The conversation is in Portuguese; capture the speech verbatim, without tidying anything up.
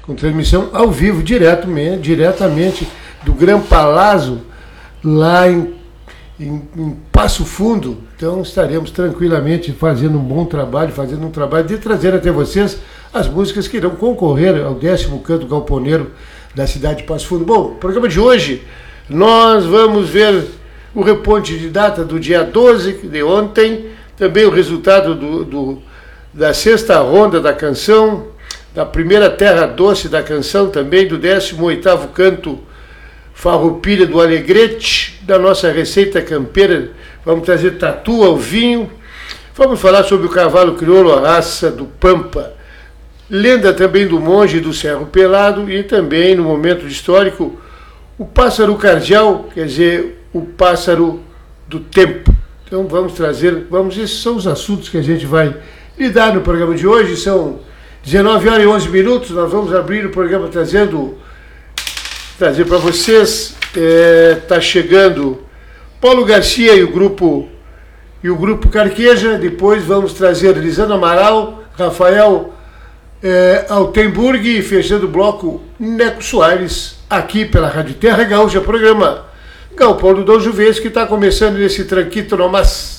com transmissão ao vivo, diretamente, diretamente do Gran Palazzo, lá em, em, em Passo Fundo. Então estaremos tranquilamente fazendo um bom trabalho, fazendo um trabalho de trazer até vocês as músicas que irão concorrer ao décimo Canto Galponeiro da cidade de Passo Fundo. Bom, no programa de hoje nós vamos ver o reponte de data do dia doze de ontem, também o resultado do, do, da sexta ronda da canção, da primeira Terra Doce da canção, também do décimo oitavo Canto Farroupilha do Alegrete, da nossa receita campeira. Vamos trazer tatu ao vinho, vamos falar sobre o cavalo crioulo, a raça do Pampa, lenda também do monge do Cerro Pelado e também, no momento histórico, o pássaro cardial, quer dizer, o pássaro do tempo. Então vamos trazer, vamos, esses são os assuntos que a gente vai lidar no programa de hoje. São dezenove horas e onze minutos, nós vamos abrir o programa trazendo, trazer para vocês, está é, chegando Paulo Garcia e o grupo, e o grupo Carqueja, depois vamos trazer Lisandro Amaral, Rafael é, Altenburg e fechando o bloco Neco Soares, aqui pela Rádio Terra Gaúcha, programa Galpão do Dom Juvencio, que está começando nesse tranquito no mas.